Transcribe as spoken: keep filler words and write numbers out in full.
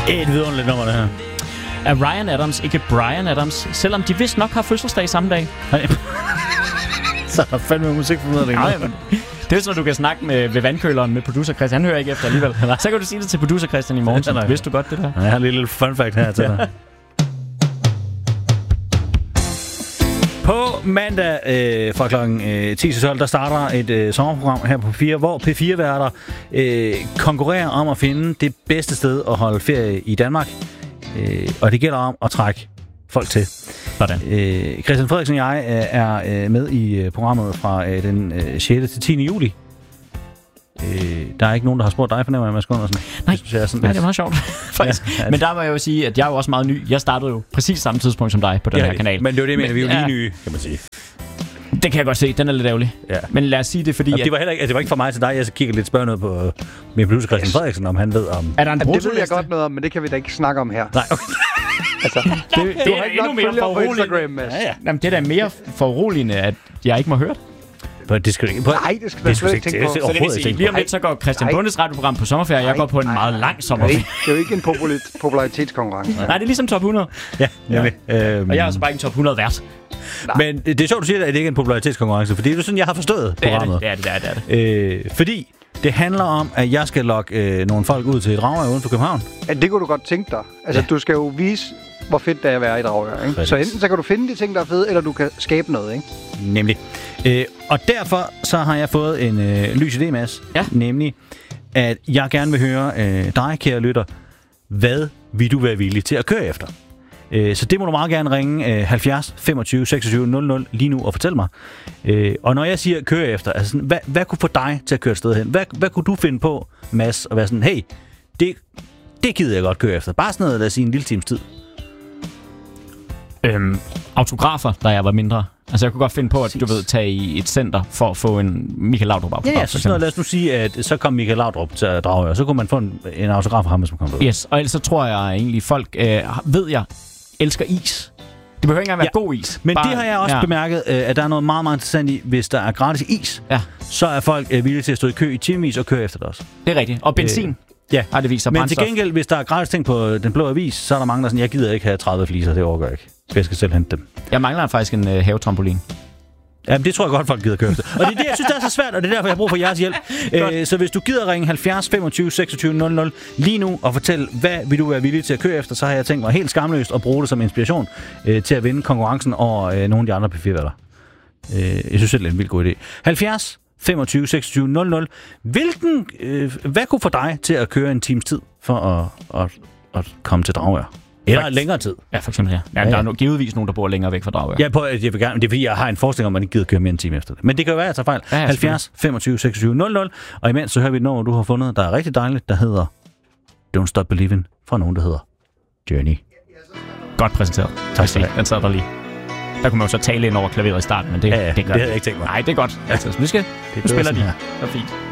Et vidunderligt nummer, det her. Er Ryan Adams ikke Bryan Adams, selvom de vist nok har fødselsdag samme dag? Så er der fandme musik for mig. Ja, men det er sådan, at du kan snakke med, ved vandkøleren med producer Christian. Han hører ikke efter alligevel. Så kan du sige det til producer Christian i morgen. Så vidste du godt det der? Jeg har en lille fun fact her til dig. På mandag øh, fra klokken øh, ti til tolv, der starter et øh, sommerprogram her på P fire, hvor P fire-værter øh, konkurrerer om at finde det bedste sted at holde ferie i Danmark. Øh, og det gælder om at trække folk til. Sådan. Øh, Christian Frederiksen og jeg øh, er øh, med i øh, programmet fra øh, den øh, sjette til tiende juli. Øh, der er ikke nogen, der har spurgt dig, fornemmer jeg, Mads Gundersen. Nej, det, er sådan Nej det er meget sjovt, faktisk. Ja, ja. Men der må jeg jo sige, at jeg er jo også meget ny. Jeg startede jo præcis samme tidspunkt som dig på den ja, her kanal. Men det er jo det, men vi er jo lige ja. nye, kan man sige. Det kan jeg godt se, den er lidt ærgerlig. Ja. Men lad os sige det, fordi... Jamen, det, var heller ikke, altså, det var ikke for mig til dig, jeg kigger lidt spørgsmål på min producer Christian Frederiksen, om han ved om... Er der en ja, det ved jeg godt noget om, men det kan vi da ikke snakke om her. Nej, okay. altså, det, det, det er endnu mere foruroligende. Ja, ja. Jamen, det er da mere foruroligende, at jeg ikke må høre det. Det skal ikke, Nej, det skal du slet ikke tænke på. Så det vil sige, lige om lidt, så går Christian Bundes radioprogram på sommerferie, og jeg går på en meget lang sommerferie. Det er jo ikke en popul- popularitetskonkurrence. Nej, det er ligesom top hundrede. Ja, ja. Øhm. Og jeg er altså bare ikke en top hundrede vært. Nej. Men det er sjovt, du siger, at det ikke er en popularitetskonkurrence, for det er jo sådan, jeg har forstået det programmet. Det er det, det er det. Det er det. Øh, fordi det handler om, at jeg skal lokke øh, nogle folk ud til et Dragør uden for København. Ja, det kunne du godt tænke dig. Altså, ja. Du skal jo vise, hvor fedt det er at være i Dragør, ikke? Så enten så kan du finde de ting, der er fede, eller du kan skabe noget, ikke? Nemlig. Øh, og derfor så har jeg fået en øh, lys idé, Mads. Ja. Nemlig, at jeg gerne vil høre øh, dig, kære lytter, hvad vil du være villig til at køre efter? Øh, så det må du meget gerne ringe øh, halvfjerds femogtyve seksogtyve nul nul lige nu og fortælle mig. Øh, og når jeg siger køre efter, altså sådan, hvad, hvad kunne få dig til at køre et sted hen? Hvad, hvad kunne du finde på, Mads, at være sådan, hey, det, det gider jeg godt køre efter. Bare sådan noget, lad os sige en lille times tid. Øhm, autografer, da jeg var mindre. Altså, jeg kunne godt finde på, at du ved, tage i et center for at få en Michael Laudrup-autograf. Ja, ja, så sådan noget, lad os nu sige, at så kom Michael Laudrup til at drage, og så kunne man få en, en autograf af ham, hvis man kom ud. Yes, og ellers så tror jeg egentlig, folk øh, ved jeg, elsker is. Det behøver ikke engang være ja. god is. Men Bare, det har jeg også ja. bemærket, øh, at der er noget meget, meget interessant i, hvis der er gratis is, ja. så er folk øh, villige til at stå i kø i timevis og køre efter det også. Det er rigtigt. Og benzin. Øh. Ja, har det vist sig. Men brændstof. til gengæld, hvis der er gratis ting på Den Blå Avis, så er der mange, der sådan, jeg gider ikke have tredive fliser, det overgår jeg ikke. Jeg skal selv hente dem. Jeg mangler faktisk en øh, havetrampolin. Jamen, det tror jeg godt, folk gider køre efter. Og det er det, jeg synes, det er så svært, og det er derfor, jeg har brug for jeres hjælp. Æ, så hvis du gider ringe halvfjerds femogtyve seksogtyve nul nul lige nu og fortælle, hvad vil du være villig til at køre efter, så har jeg tænkt mig helt skamløst at bruge det som inspiration øh, til at vinde konkurrencen over øh, nogle af de andre P fire-værter. Øh, jeg synes selv, det er en vildt god idé. halvfjerds femogtyve seksogtyve nul nul Hvilken, øh, hvad kunne få dig til at køre en times tid for at, at, at komme til Dragør? Eller længere tid. Ja, for eksempel, ja. ja, ja, ja. Der er no- givetvis nogen, der bor længere væk fra Dragør. Ja, på, jeg vil gerne, det er fordi, jeg har en forestilling om, at man ikke gider køre mere en time efter det. Men det kan jo være, at jeg tager fejl. Ja, halvfjerds femogtyve seksogtyve nul nul Og imens så hører vi et nummer, du har fundet, der er rigtig dejligt, der hedder Don't Stop Believin' fra nogen, der hedder Journey. Godt præsenteret. Tak skal du have. Den sad der lige. Der kunne man jo så tale ind over klaveret i starten, men det, ja, ja, det, det havde jeg ikke tænkt mig. Nej, det er godt. Altså, nu skal, nu spiller de. Så fint.